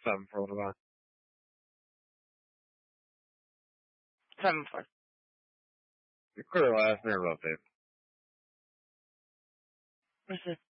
7 for a little while. 7-4. Clear last nerve update. What's this?